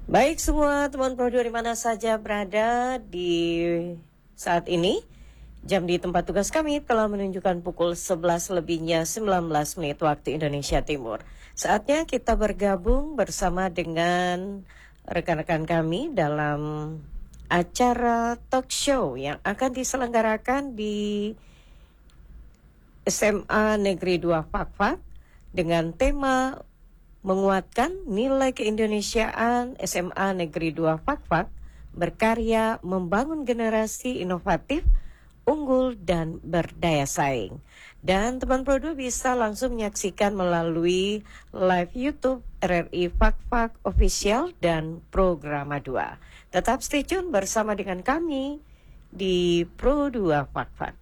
Baik semua teman Pro 2 di mana saja berada di saat ini. Jam di tempat tugas kami telah menunjukkan pukul 11 lebihnya 19 menit waktu Indonesia Timur. Saatnya kita bergabung bersama dengan rekan-rekan kami dalam acara talk show yang akan diselenggarakan di SMA Negeri 2 Fakfak dengan tema menguatkan nilai keindonesiaan. SMA Negeri 2 Fakfak berkarya membangun generasi inovatif, unggul dan berdaya saing. Dan teman Pro 2 bisa langsung menyaksikan melalui live YouTube RRI Fakfak Official dan Programa 2. Tetap stay tune bersama dengan kami di Pro 2 Fakfak.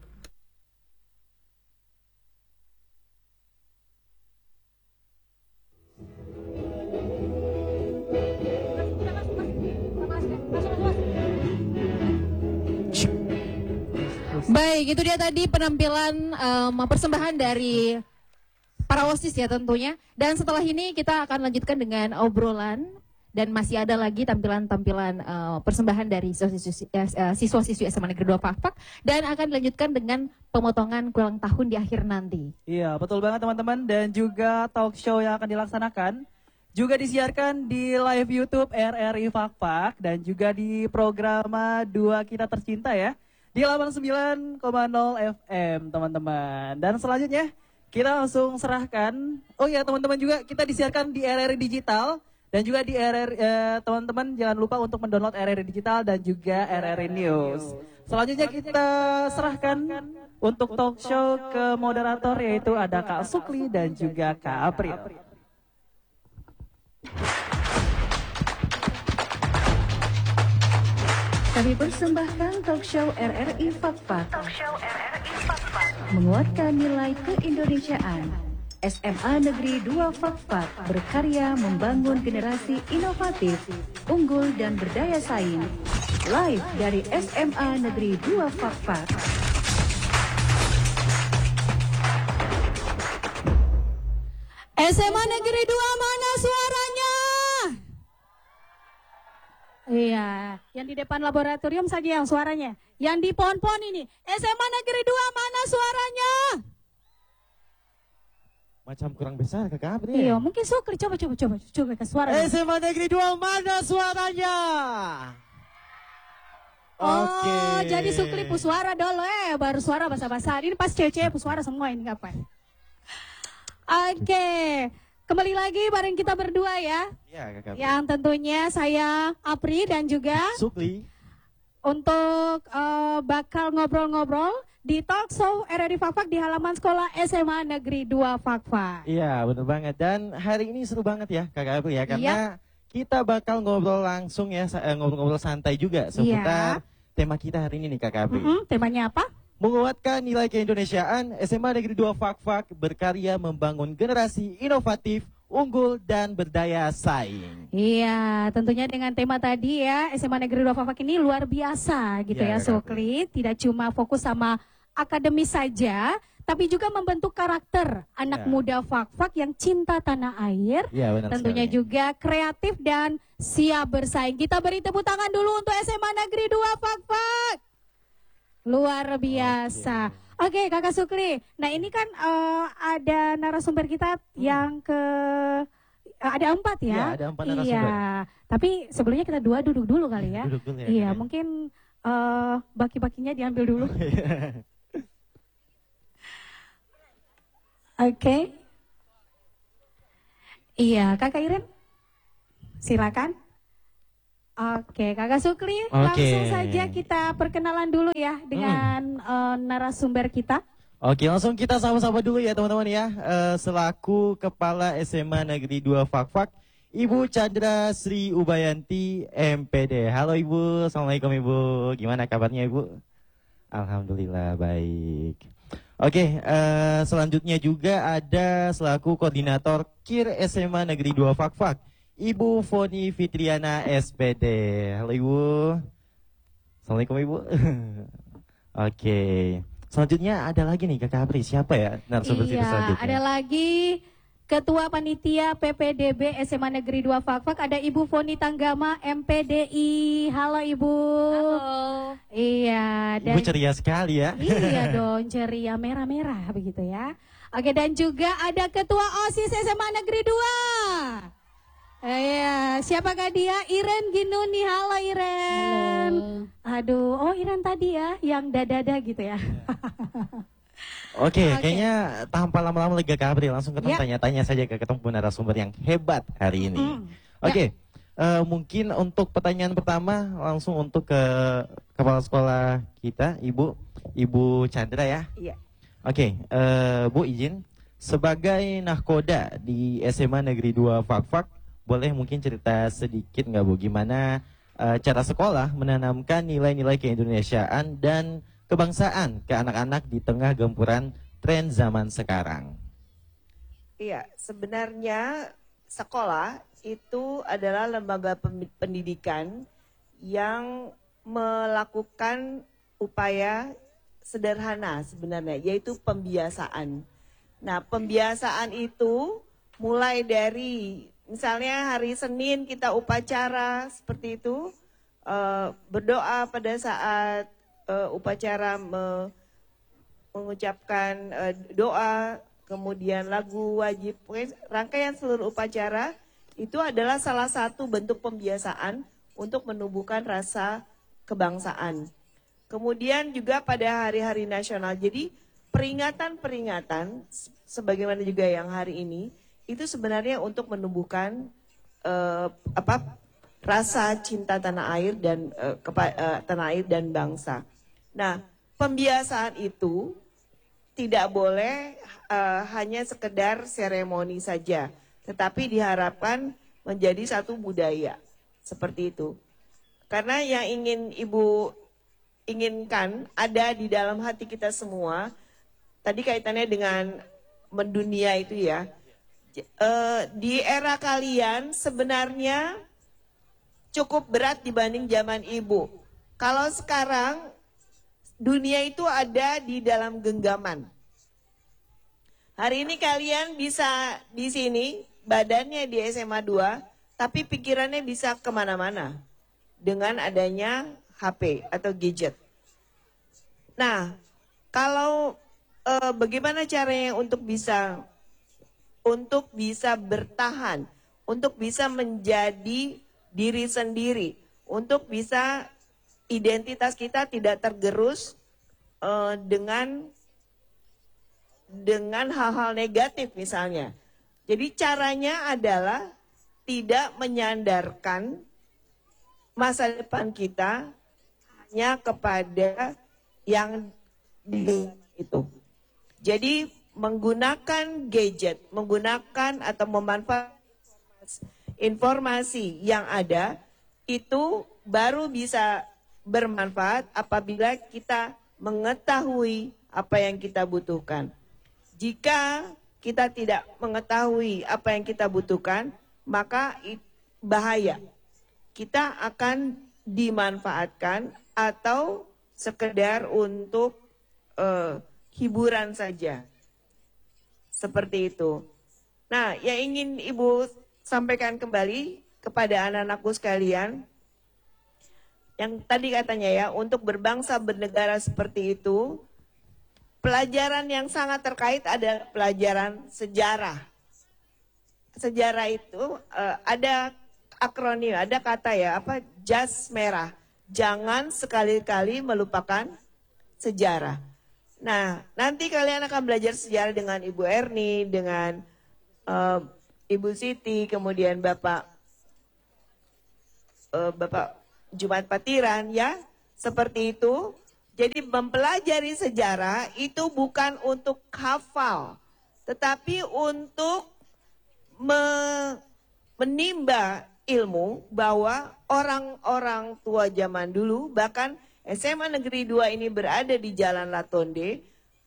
Baik, itu dia tadi penampilan persembahan dari para OSIS ya tentunya. Dan setelah ini kita akan lanjutkan dengan obrolan dan masih ada lagi tampilan-tampilan persembahan dari siswa-siswi SMA Negeri 2 Fakfak dan akan dilanjutkan dengan pemotongan kue ulang tahun di akhir nanti. Iya, betul banget teman-teman, dan juga talk show yang akan dilaksanakan juga disiarkan di live YouTube RRI Fakfak dan juga di Programa 2 kita tercinta ya. Di 89,0 FM teman-teman. Dan selanjutnya kita langsung serahkan. Oh ya teman-teman, juga kita disiarkan di RRI Digital. Dan juga di RRI, teman-teman jangan lupa untuk mendownload RRI Digital dan juga RRI News. Selanjutnya kita serahkan untuk talk show ke moderator, yaitu ada Kak Sukli dan juga Kak April. Kami persembahkan talk show RRI Fakfak. Menguatkan nilai keindonesiaan. SMA Negeri 2 Fakfak berkarya membangun generasi inovatif, unggul dan berdaya saing. Live dari SMA Negeri 2 Fakfak. SMA Negeri 2 mana suaranya? Iya, yang di depan laboratorium saja yang suaranya. Yang di pohon-pohon ini, SMA Negeri 2 mana suaranya? Macam kurang besar Kakak April. Iya, mungkin Sukli coba ke suaranya. SMA Negeri 2 mana suaranya? Oh, jadi Sukli puswara dulu baru suara basa-basa. Ini pas cewek-cewek puswara semua ini ngapain? Oke. Kembali lagi bareng kita berdua ya. Iya, Kakak. Yang tentunya saya Apri dan juga Sukli. Untuk bakal ngobrol-ngobrol di talk show RRI Fakfak di halaman sekolah SMA Negeri 2 Fakfak. Iya, benar banget. Dan hari ini seru banget ya Kakak April ya, karena kita bakal ngobrol langsung ya, ngobrol-ngobrol santai juga seputar tema kita hari ini nih Kakak April. Temanya apa? Menguatkan nilai keindonesiaan, SMA Negeri 2 Fakfak berkarya membangun generasi inovatif, unggul dan berdaya saing. Iya, tentunya dengan tema tadi ya, SMA Negeri 2 Fakfak ini luar biasa gitu ya, Sukli. Tidak cuma fokus sama akademis saja, tapi juga membentuk karakter anak muda Fakfak yang cinta tanah air. Iya, benar tentunya sekali. juga kreatif dan siap bersaing. Kita beri tepuk tangan dulu untuk SMA Negeri 2 Fakfak. Luar biasa. Oke, Kakak Sukli. Nah ini kan ada narasumber kita yang ada 4 ya. Iya, ada 4 narasumber. Iya. Tapi sebelumnya kita duduk dulu kali ya. Duduk dulu ya, Iya, Kak. mungkin baki-bakinya diambil dulu. Oke. Iya, Kakak Iren. Silakan. Oke, Kakak Sukli, langsung saja kita perkenalan dulu ya dengan narasumber kita. Oke, langsung kita sama-sama dulu ya teman-teman ya. Selaku Kepala SMA Negeri 2 Fakfak, Ibu Chandra Sri Ubayanti MPD. Halo Ibu, Assalamualaikum Ibu. Gimana kabarnya Ibu? Alhamdulillah baik. Oke, selanjutnya juga ada selaku Koordinator KIR SMA Negeri 2 Fakfak, Ibu Foni Fitriana SPD. Halo Ibu. Assalamualaikum Ibu. Oke. Selanjutnya ada lagi nih Kakak Apri. Siapa ya narasumber kita selanjutnya? Ada lagi Ketua Panitia PPDB SMA Negeri 2 Fakfak, ada Ibu Foni Tanggama MPDI. Halo Ibu. Halo. Iya, Ibu ceria sekali ya. Iya dong, ceria merah-merah begitu ya. Oke, dan juga ada Ketua OSIS SMA Negeri 2. Iya, siapakah dia? Iren Ginuni. Halo Iren. Aduh, oh Iren tadi ya, yang dada-dada gitu ya. Oke, kayaknya tanpa lama-lama lega kabri, langsung ketemu Ya. tanya-tanya saja ke ketemu narasumber yang hebat hari ini. Oke, mungkin untuk pertanyaan pertama langsung untuk ke kepala sekolah kita, Ibu Chandra ya. Iya. Oke, Bu izin sebagai nahkoda di SMA Negeri 2 Fakfak, boleh mungkin cerita sedikit nggak Bu gimana cara sekolah menanamkan nilai-nilai keindonesiaan dan kebangsaan ke anak-anak di tengah gempuran tren zaman sekarang? Iya, sebenarnya sekolah itu adalah lembaga pendidikan yang melakukan upaya sederhana sebenarnya, yaitu pembiasaan. Nah, pembiasaan itu mulai dari misalnya hari Senin kita upacara seperti itu, berdoa pada saat upacara mengucapkan doa, kemudian lagu wajib, rangkaian seluruh upacara itu adalah salah satu bentuk pembiasaan untuk menumbuhkan rasa kebangsaan. Kemudian juga pada hari-hari nasional, jadi peringatan-peringatan sebagaimana juga yang hari ini itu sebenarnya untuk menumbuhkan rasa cinta tanah air dan tanah air dan bangsa. Nah, pembiasaan itu tidak boleh hanya sekedar seremoni saja, tetapi diharapkan menjadi satu budaya seperti itu. Karena yang ingin Ibu inginkan ada di dalam hati kita semua, tadi kaitannya dengan mendunia itu ya. Di era kalian sebenarnya cukup berat dibanding zaman Ibu. Kalau sekarang dunia itu ada di dalam genggaman. Hari ini kalian bisa di sini, badannya di SMA 2, tapi pikirannya bisa kemana-mana dengan adanya HP atau gadget. Nah, kalau bagaimana caranya untuk bisa bertahan, untuk bisa menjadi diri sendiri, untuk bisa identitas kita tidak tergerus dengan hal-hal negatif misalnya. Jadi caranya adalah tidak menyandarkan masa depan kita hanya kepada yang di itu. Jadi menggunakan gadget, menggunakan atau memanfaatkan informasi yang ada itu baru bisa bermanfaat apabila kita mengetahui apa yang kita butuhkan. Jika kita tidak mengetahui apa yang kita butuhkan, maka bahaya. Kita akan dimanfaatkan atau sekedar untuk hiburan saja. Seperti itu. Nah, yang ingin Ibu sampaikan kembali kepada anak-anakku sekalian, yang tadi katanya ya, untuk berbangsa bernegara seperti itu, pelajaran yang sangat terkait adalah pelajaran sejarah. Sejarah itu ada akronim, ada kata ya, jas merah. Jangan sekali-kali melupakan sejarah. Nah, nanti kalian akan belajar sejarah dengan Ibu Erni, dengan Ibu Siti, kemudian Bapak Jumat Patiran ya, seperti itu. Jadi mempelajari sejarah itu bukan untuk hafal, tetapi untuk menimba ilmu bahwa orang-orang tua zaman dulu, bahkan SMA Negeri 2 ini berada di Jalan Latonde.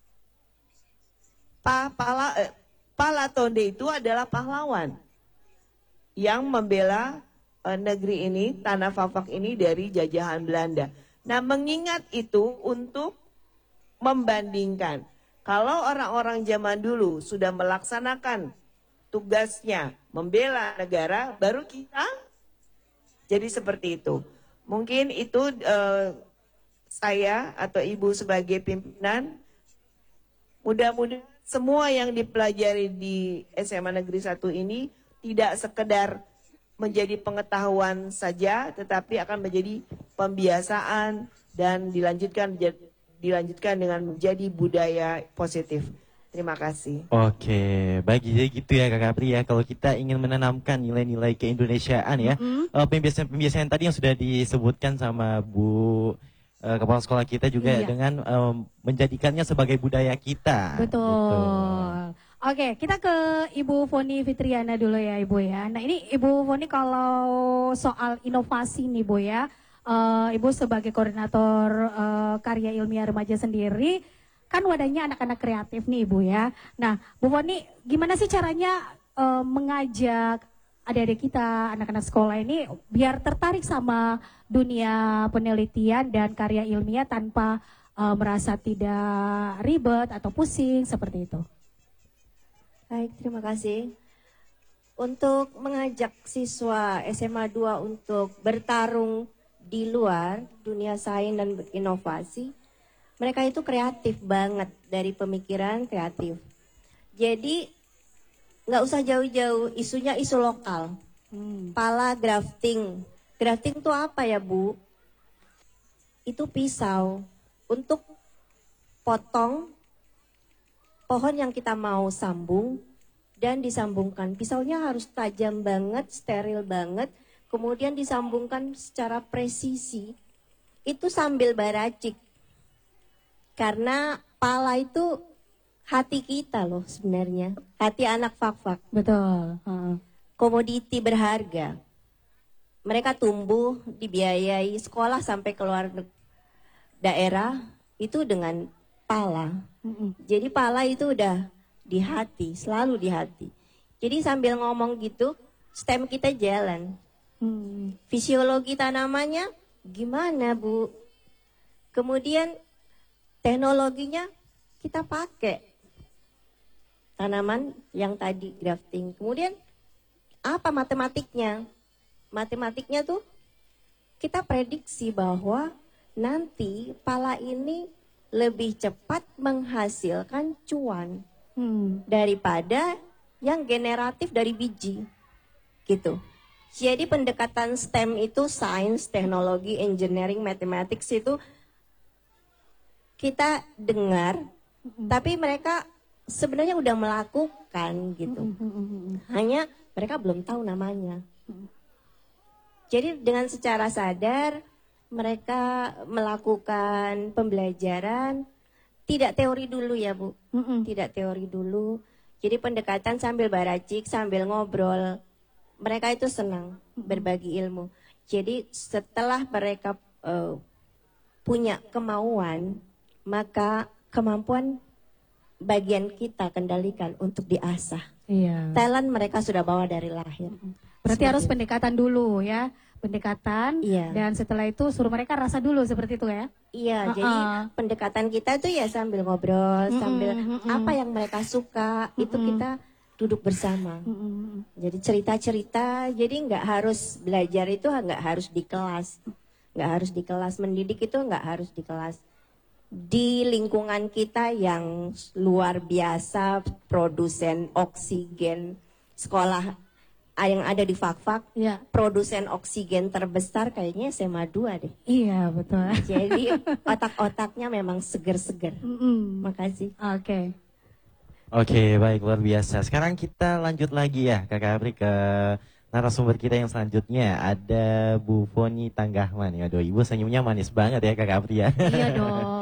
Pak Latonde itu adalah pahlawan yang membela negeri ini, tanah Fakfak ini dari jajahan Belanda. Nah, mengingat itu untuk membandingkan. Kalau orang-orang zaman dulu sudah melaksanakan tugasnya membela negara, baru kita jadi seperti itu. Mungkin itu saya atau Ibu sebagai pimpinan, mudah-mudahan semua yang dipelajari di SMA Negeri 1 ini tidak sekedar menjadi pengetahuan saja, tetapi akan menjadi pembiasaan dan dilanjutkan dengan menjadi budaya positif. Terima kasih. Oke, baik, jadi gitu ya Kak Kapri ya. Kalau kita ingin menanamkan nilai-nilai keindonesiaan ya, pembiasaan tadi yang sudah disebutkan sama Bu kepala sekolah kita juga dengan menjadikannya sebagai budaya kita. Betul. Gitu. Oke, kita ke Ibu Foni Fitriana dulu ya Ibu ya. Nah ini Ibu Foni kalau soal inovasi nih Bu ya, Ibu sebagai koordinator karya ilmiah remaja sendiri, kan wadahnya anak-anak kreatif nih Ibu ya. Nah Bu Foni, gimana sih caranya mengajak adik-adik kita, anak-anak sekolah ini biar tertarik sama dunia penelitian dan karya ilmiah tanpa merasa tidak ribet atau pusing seperti itu? Baik, terima kasih. Untuk mengajak siswa SMA 2 untuk bertarung di luar dunia sains dan berinovasi, mereka itu kreatif banget, dari pemikiran kreatif. Jadi nggak usah jauh-jauh, isunya isu lokal. Pala grafting. Grafting itu apa ya Bu? Itu pisau untuk potong pohon yang kita mau sambung dan disambungkan. Pisaunya harus tajam banget, steril banget, kemudian disambungkan secara presisi. Itu sambil baracik. Karena pala itu hati kita loh sebenarnya. Hati anak fak-fak. Betul. Komoditi berharga. Mereka tumbuh, dibiayai sekolah sampai keluar daerah itu dengan pala. Jadi pala itu udah di hati, selalu di hati. Jadi sambil ngomong gitu, STEM kita jalan. Fisiologi tanamannya gimana Bu? Kemudian teknologinya kita pakai. Tanaman yang tadi grafting. Kemudian apa matematiknya? Matematiknya tuh kita prediksi bahwa nanti pala ini lebih cepat menghasilkan cuan daripada yang generatif dari biji, gitu. Jadi pendekatan STEM itu sains, teknologi, engineering, mathematics itu kita dengar, tapi mereka sebenarnya udah melakukan gitu. Hanya mereka belum tahu namanya. Jadi dengan secara sadar mereka melakukan pembelajaran, tidak teori dulu ya Bu, tidak teori dulu. Jadi pendekatan sambil baracik, sambil ngobrol, mereka itu senang berbagi ilmu. Jadi setelah mereka punya kemauan, maka kemampuan bagian kita kendalikan untuk diasah. Iya. Talent mereka sudah bawa dari lahir. Berarti harus pendekatan dulu ya. Pendekatan, dan setelah itu suruh mereka rasa dulu seperti itu ya. Iya, jadi pendekatan kita tuh ya sambil ngobrol, sambil apa yang mereka suka, itu kita duduk bersama. Jadi cerita-cerita, jadi nggak harus belajar itu nggak harus di kelas. Nggak harus di kelas, mendidik itu nggak harus di kelas. Di lingkungan kita yang luar biasa, produsen oksigen, sekolah yang ada di Fak-Fak, produsen oksigen terbesar kayaknya SMA 2 deh. Iya, betul. Jadi otak-otaknya memang seger-seger. Makasih. Oke, baik, luar biasa. Sekarang kita lanjut lagi ya Kakak Apri ke narasumber kita yang selanjutnya. Ada Bu Foni Tanggahman. Aduh, Ibu senyumnya manis banget ya Kakak Apri ya. Iya dong.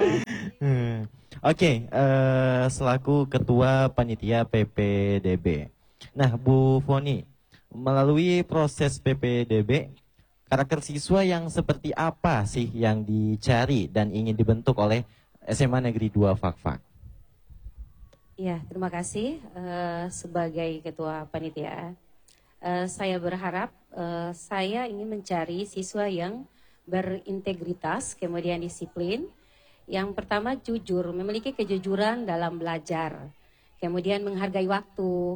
Oke, selaku Ketua Panitia PPDB. Nah, Bu Foni, melalui proses PPDB, karakter siswa yang seperti apa sih yang dicari dan ingin dibentuk oleh SMA Negeri 2 Fak-Fak? Ya, terima kasih sebagai Ketua Panitia. Saya berharap saya ingin mencari siswa yang berintegritas, kemudian disiplin. Yang pertama jujur, memiliki kejujuran dalam belajar. Kemudian menghargai waktu.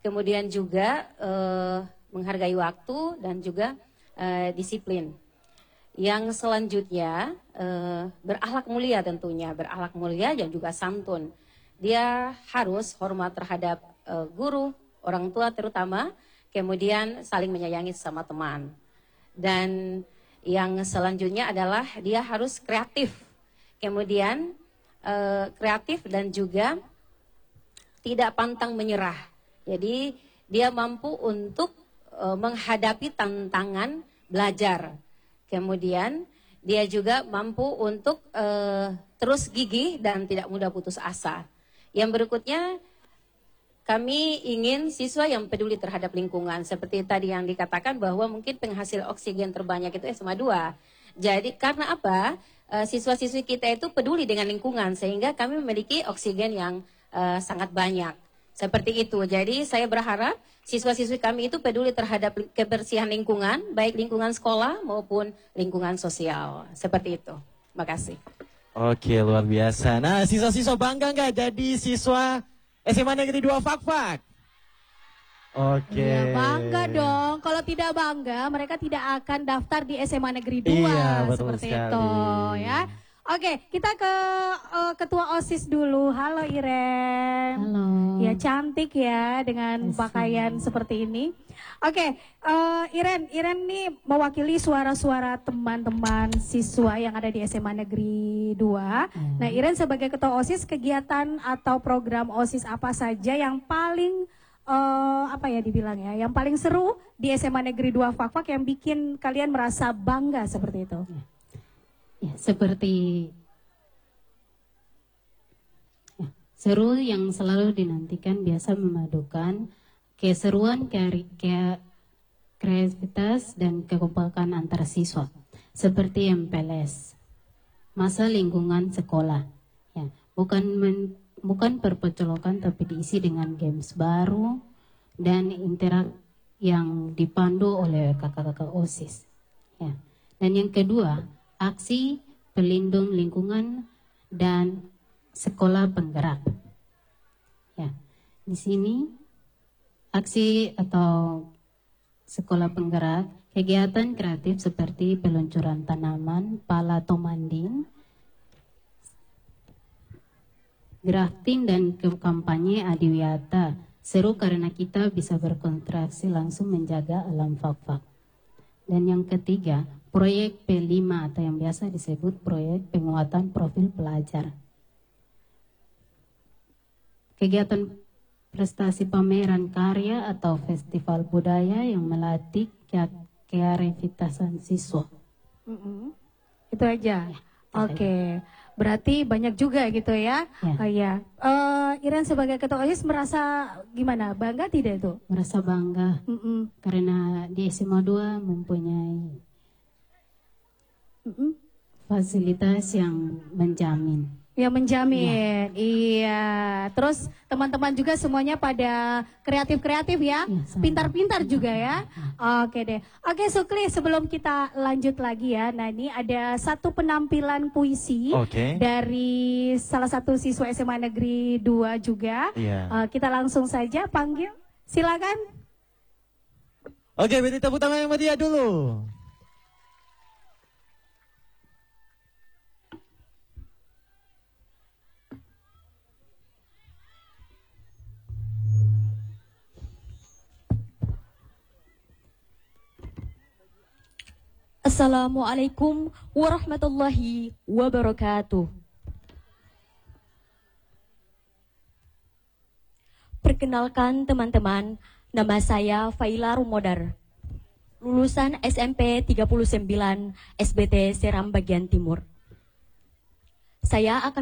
kemudian juga menghargai waktu dan juga disiplin. Yang selanjutnya berakhlak mulia tentunya, berakhlak mulia dan juga santun. Dia harus hormat terhadap guru, orang tua terutama, kemudian saling menyayangi sesama teman. Dan yang selanjutnya adalah dia harus kreatif. Kemudian kreatif dan juga tidak pantang menyerah. Jadi dia mampu untuk menghadapi tantangan belajar. Kemudian dia juga mampu untuk terus gigih dan tidak mudah putus asa. Yang berikutnya, kami ingin siswa yang peduli terhadap lingkungan. Seperti tadi yang dikatakan bahwa mungkin penghasil oksigen terbanyak itu SMA 2. Jadi karena apa? Siswa-siswi kita itu peduli dengan lingkungan sehingga kami memiliki oksigen yang sangat banyak. Seperti itu. Jadi saya berharap siswa-siswi kami itu peduli terhadap kebersihan lingkungan, baik lingkungan sekolah maupun lingkungan sosial. Seperti itu. Terima kasih. Oke, luar biasa. Nah, siswa-siswa bangga nggak jadi siswa SMA Negeri 2 Fakfak? Oke. Ya, bangga dong. Kalau tidak bangga, mereka tidak akan daftar di SMA Negeri 2. Iya, betul seperti sekali. itu ya. Oke, kita ke Ketua OSIS dulu. Halo Iren. Halo. Ya, cantik ya dengan pakaian seperti ini. Oke, Iren nih mewakili suara-suara teman-teman siswa yang ada di SMA Negeri 2. Nah, Iren sebagai Ketua OSIS, kegiatan atau program OSIS apa saja yang paling apa ya dibilang ya, yang paling seru di SMA Negeri 2 Fakfak yang bikin kalian merasa bangga seperti itu? Ya, seperti seru yang selalu dinantikan biasa memadukan keseruan, kreativitas dan kekompakan antar siswa seperti MPLS, masa lingkungan sekolah. Ya, bukan perpecolokan tapi diisi dengan games baru dan interak yang dipandu oleh kakak-kakak OSIS. Ya. Dan yang kedua, aksi pelindung lingkungan dan sekolah penggerak. Ya, di sini aksi atau sekolah penggerak, kegiatan kreatif seperti peluncuran tanaman, pala tomandin, grafting dan kampanye adiwiyata. Seru karena kita bisa berkontraksi langsung menjaga alam Fakfak. Dan yang ketiga, proyek P5 atau yang biasa disebut proyek penguatan profil pelajar. Kegiatan prestasi pameran karya atau festival budaya yang melatih kreativitasan siswa. Itu aja. Oke. Berarti banyak juga gitu ya. Oh iya. Iren sebagai Ketua OSIS merasa gimana? Bangga tidak itu? Merasa bangga. Karena di SMA 2 mempunyai fasilitas yang menjamin. Ya menjamin, iya. Terus teman-teman juga semuanya pada kreatif-kreatif ya, pintar-pintar juga ya. Oke deh. Oke Sukli, sebelum kita lanjut lagi ya, nah ini ada satu penampilan puisi dari salah satu siswa SMA Negeri 2 juga. Kita langsung saja panggil, silakan. Oke, beri tepuk tangan yang meriah dulu. Assalamualaikum warahmatullahi wabarakatuh. Perkenalkan teman-teman, nama saya Faila Rumodar, lulusan SMP 39 SBT Seram bagian Timur. Saya akan